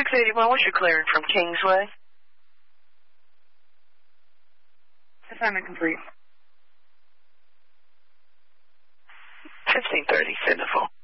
681, what's your clearing from Kingsway? Assignment complete. 1530, send the phone.